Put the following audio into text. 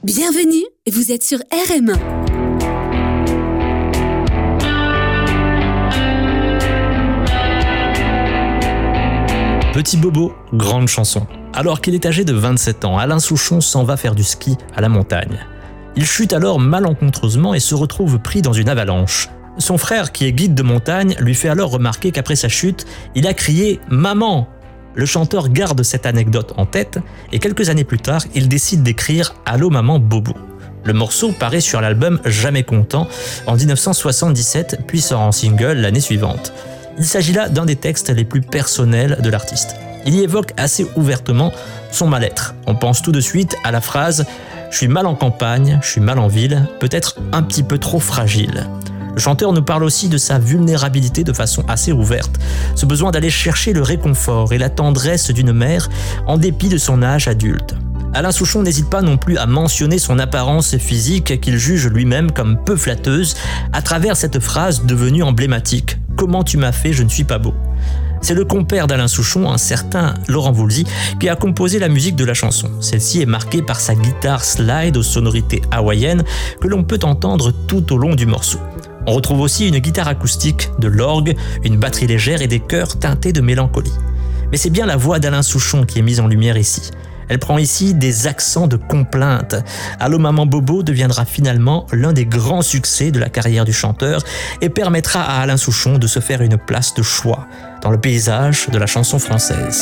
Bienvenue, vous êtes sur RM1. Petit Bobo, grande chanson. Alors qu'il est âgé de 27 ans, Alain Souchon s'en va faire du ski à la montagne. Il chute alors malencontreusement et se retrouve pris dans une avalanche. Son frère, qui est guide de montagne, lui fait alors remarquer qu'après sa chute, il a crié « Maman !». Le chanteur garde cette anecdote en tête et quelques années plus tard, il décide d'écrire « Allô maman Bobo ». Le morceau paraît sur l'album Jamais content en 1977, puis sort en single l'année suivante. Il s'agit là d'un des textes les plus personnels de l'artiste. Il y évoque assez ouvertement son mal-être. On pense tout de suite à la phrase « Je suis mal en campagne, je suis mal en ville, peut-être un petit peu trop fragile ». Le chanteur nous parle aussi de sa vulnérabilité de façon assez ouverte, ce besoin d'aller chercher le réconfort et la tendresse d'une mère en dépit de son âge adulte. Alain Souchon n'hésite pas non plus à mentionner son apparence physique qu'il juge lui-même comme peu flatteuse à travers cette phrase devenue emblématique « Comment tu m'as fait, je ne suis pas beau ». C'est le compère d'Alain Souchon, un certain Laurent Voulzy, qui a composé la musique de la chanson. Celle-ci est marquée par sa guitare slide aux sonorités hawaïennes que l'on peut entendre tout au long du morceau. On retrouve aussi une guitare acoustique, de l'orgue, une batterie légère et des chœurs teintés de mélancolie. Mais c'est bien la voix d'Alain Souchon qui est mise en lumière ici. Elle prend ici des accents de complainte. Allô maman Bobo deviendra finalement l'un des grands succès de la carrière du chanteur et permettra à Alain Souchon de se faire une place de choix dans le paysage de la chanson française.